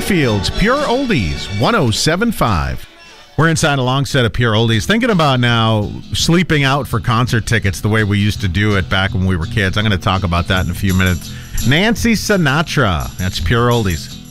Bluefields, Pure Oldies, 107.5. We're inside a long set of Pure Oldies. Thinking about now sleeping out for concert tickets the way we used to do it back when we were kids. I'm going to talk about that in a few minutes. Nancy Sinatra. That's Pure Oldies.